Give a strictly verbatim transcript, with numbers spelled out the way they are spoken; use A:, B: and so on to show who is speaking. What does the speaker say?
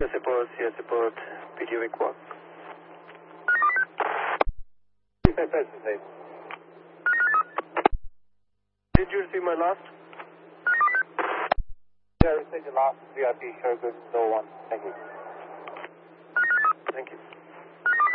A: support, C S support, P G Vic Walk. Did you receive my last?
B: Yeah, I received the last V I P Shogun, no one. Thank you.
A: Thank you.